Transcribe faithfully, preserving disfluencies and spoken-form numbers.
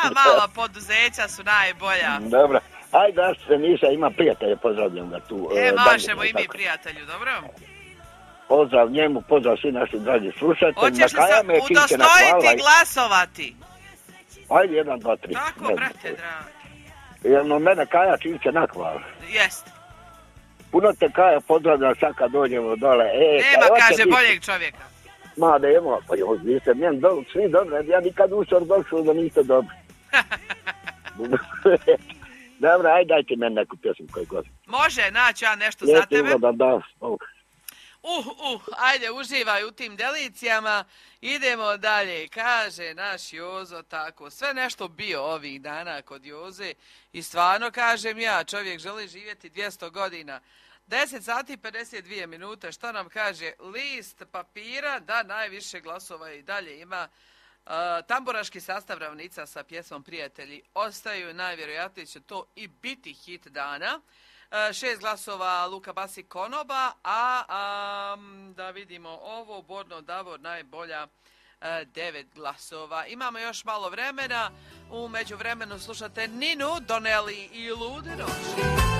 mala poduzeća su najbolja. Dobro. Ajde, da se Niša ima prijatelje, pozdravljam ga tu. E, mašemo i mi prijatelju, dobro? Pozdrav njemu, pozdrav svi naši dragi slušatelji. Hoćeš li se udostojiti glasovati? Ajde, jedan, dva, tri. Tako, brate, dragi. Jedno mene Kaja Činče nakvala. Jest. Puno te Kaja pozdravljam sad kad dođemo dole. E, nema, kaže, boljeg čovjeka. Ma, nema, pa jo, vi ste mjen do, svi dobri, ja nikad ušao došao da niste dobri. Dobro, ajde, dajte meni neku pjesmu koju god. Može, naći ja nešto za tebe. Da, da, oh. Uh, uh, ajde, uživaj u tim delicijama. Idemo dalje. Kaže naš Jozo tako. Sve nešto bio ovih dana kod Joze. I stvarno, kažem ja, čovjek želi živjeti dvjesto godina. deset sati pedeset dvije minute. Što nam kaže? List papira da najviše glasova i dalje ima. Uh, tamburaški sastav Ravnica sa pjesmom Prijatelji ostaju. Najvjerojatnije će to i biti hit dana. Šest glasova Luka Basi Konoba, a, a da vidimo ovo, Borno Davor najbolja, a, devet glasova. Imamo još malo vremena, u međuvremenu slušate Ninu, Doneli i Lude noći.